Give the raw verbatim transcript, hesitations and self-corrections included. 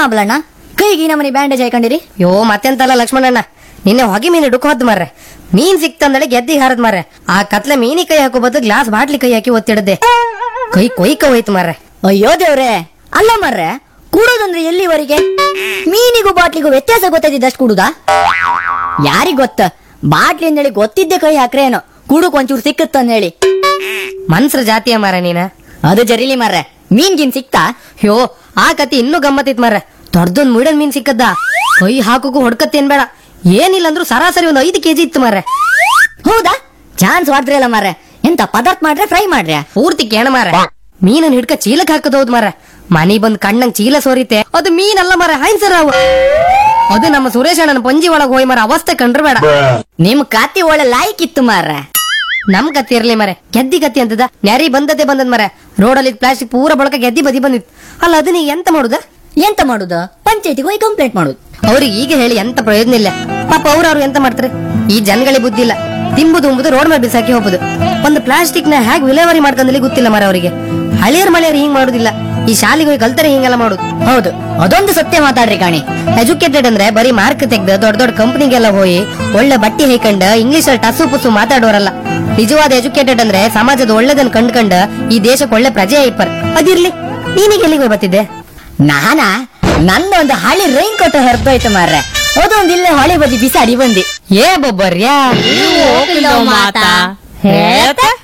ಮಾಬ್ಲಣ್ಣ ಕೈಗೆ ನಮ್ಮನೆ ಬ್ಯಾಂಡೇಜ್ ಹಾಕೊಂಡಿರಿ? ಯೋ ಮತ್ತೆಂತಲ್ಲ ಲಕ್ಷ್ಮಣಣ್ಣ, ನಿನ್ನೆ ಹೊಗೆ ಮೀನು ಡುಕ್ ಹೋದ್ ಮಾರ್ರೆ. ಮೀನ್ ಸಿಕ್ತಂದಳೆ ಗೆದ್ದಿ ಹಾರದ್ ಮಾರ್ರೆ. ಆ ಕತ್ಲೆ ಮೀನಿ ಕೈ ಹಾಕೋ ಬದ್ದು ಗ್ಲಾಸ್ ಬಾಟ್ಲಿ ಕೈ ಹಾಕಿ ಒತ್ತಿಡದೆ ಕೈ ಕೊಯ್ಕ ಹೋಯ್ತು ಮಾರ್ರೆ. ಅಯ್ಯೋ ದೇವ್ರೆ, ಅಲ್ಲ ಮರ್ರೆ, ಕೂಡೋದಂದ್ರೆ ಎಲ್ಲಿವರೆಗೆ? ಮೀನಿಗೂ ಬಾಟ್ಲಿಗೂ ವ್ಯತ್ಯಾಸ ಗೊತ್ತಾಯ್ತಿದ್ದಷ್ಟು ಕೂಡುದಾ? ಯಾರಿಗ್ ಗೊತ್ತ, ಬಾಟ್ಲಿ ಅಂದೇಳಿ ಗೊತ್ತಿದ್ದೆ ಕೈ ಹಾಕ್ರೆ ಏನೋ ಕೂಡಕ್ ಒಂಚೂರು ಸಿಕ್ಕತ್ತಂದ ಹೇಳಿ. ಮನ್ಸ್ರ ಜಾತಿಯ ಮಾರ ನೀನ. ಅದು ಜರಿಲಿ ಮರ್ರೆ, ಮೀನ್ ಗಿನ್ ಸಿಕ್ತಾ? ಯೋ ಆ ಕತಿ ಇನ್ನೂ ಗಮ್ಮತ್ತಿತ್ ಮಾರ್ರೆ. ದೊಡ್ಡದೊಂದ್ ಮುಡನ್ ಮೀನ್ ಸಿಕ್ಕದ್ದ, ಕೈ ಹಾಕೋಕು ಹೊಡ್ಕತ್ತೇನ್ ಬೇಡ, ಏನಿಲ್ಲ ಅಂದ್ರೂ ಸರಾಸರಿ ಒಂದು ಐದು ಕೆಜಿ ಇತ್ತು ಮಾರ್ರೆ. ಹೌದಾ? ಚಾನ್ಸ್ ವಾಡ್ರಿ ಅಲ್ಲ ಮಾರ್ರೆ. ಎಂತ ಪದಾರ್ಥ ಮಾಡ್ರೆ ಫ್ರೈ ಮಾಡ್ರೆ? ಪೂರ್ತಿ ಕೇಣ ಮಾರ್ರೆ. ಮೀನನ್ ಹಿಡ್ಕ ಚೀಲಕ್ ಹಾಕದ್ ಹೌದ್ ಮಾರ್ರೆ. ಮನಿ ಬಂದ್ ಕಣ್ಣಂಗ್ ಚೀಲ ಸೋರಿತೆ, ಅದು ಮೀನಲ್ಲ ಮಾರ ಹೈನ್ಸರ್ ಅವು. ಅದು ನಮ್ಮ ಸುರೇಶ್ ಅಣ್ಣನ ಪಂಜಿ ಒಳಗ್ ಹೋಯ್ ಮಾರ ಅವಸ್ಥೆ ಕಂಡ್ರ ಬೇಡ. ನಿಮ್ ಕಾತಿ ಒಳ್ಳೆ ಲಾಯ್ಕ್ ಇತ್ತು ಮಾರ್ರೆ. ನಮ್ ಕತ್ತಿ ಇರ್ಲಿ ಮರೆ, ಗೆದ್ದಿ ಕತ್ತಿ ಅಂತದ ನ್ಯಾರಿ ಬಂದದ್ದೇ ಬಂದದ್ ಮರೆ. ರೋಡಲ್ಲಿ ಪ್ಲಾಸ್ಟಿಕ್ ಪೂರ ಬಳಕ ಗೆದ್ದಿ ಬದಿ ಬಂದಿತ್ತು. ಅಲ್ಲ ಅದನ್ನ ಎಂತ ಮಾಡುದ? ಎಂತ ಮಾಡುದ? ಪಂಚಾಯತಿಗೆ ಹೋಗಿ ಕಂಪ್ಲೇಂಟ್ ಮಾಡುದು. ಅವ್ರಿಗೆ ಈಗ ಹೇಳಿ ಎಂತ ಪ್ರಯೋಜನ ಇಲ್ಲ. ಪಾಪ ಅವ್ರ ಅವ್ರು ಎಂತ ಮಾಡ್ತಾರೆ? ಈ ಜನಗಳಿಗೆ ಬುದ್ಧಿ ಇಲ್ಲ. ತಿಂಬುದು ಉಂಬುದು ರೋಡ್ ಮೇಲೆ ಬಿಸಾಕಿ ಹೋಗುದು. ಒಂದು ಪ್ಲಾಸ್ಟಿಕ್ ನ ಹೇಗೆ ವಿಲೇವಾರಿ ಮಾಡ್ಕೊಂಡಲ್ಲಿ ಗೊತ್ತಿಲ್ಲ ಮರ ಅವರಿಗೆ. ಹಳಿಯರ್ ಮಳೆಯರ್ ಹಿಂಗ್ ಮಾಡುದಿಲ್ಲ, ಈ ಶಾಲೆಗೆ ಹೋಗಿ ಕಲ್ತಾರೆ ಹಿಂಗೆಲ್ಲ ಮಾಡುದು. ಹೌದು, ಅದೊಂದು ಸತ್ಯ ಮಾತಾಡ್ರಿ ಕಾಣಿ. ಎಜುಕೇಟೆಡ್ ಅಂದ್ರೆ ಬರೀ ಮಾರ್ಕ್ ತೆಗ್ದು ದೊಡ್ಡ ದೊಡ್ಡ ಕಂಪನಿಗೆಲ್ಲ ಹೋಗಿ ಒಳ್ಳೆ ಬಟ್ಟಿ ಹೈಕಂಡ್ ಇಂಗ್ಲಿಷ್ ಅಲ್ಲಿ ಟಸು ಪುಸು ಮಾತಾಡೋರಲ್ಲ. ನಿಜವಾದ ಎಜುಕೇಟೆಡ್ ಅಂದ್ರೆ ಸಮಾಜದ ಒಳ್ಳೆದನ್ ಕಂಡ್ಕಂಡ್ ಈ ದೇಶಕ್ಕೆ ಒಳ್ಳೆ ಪ್ರಜೆ ಐಪರ್. ಅದಿರ್ಲಿ, ನೀನೀಗ ಎಲ್ಲಿಗೆ ಬರ್ತಿದ್ದೆ? ನಾನಾ ನಂದೊಂದು ಹಳಿ ರೈನ್ ಕೋಟ್ ಹರಿದೋಯ್ತು ಮಾರ್ರೆ. ಅದೊಂದು ಇಲ್ಲೇ ಹೊಳೆ ಬದಿ ಬಿಸಾಡಿ ಬಂದಿ. ಏ ಬೊಬ್ಬರ್ಯಾ ಮಾತಾ ಹೇಳ್ತಾ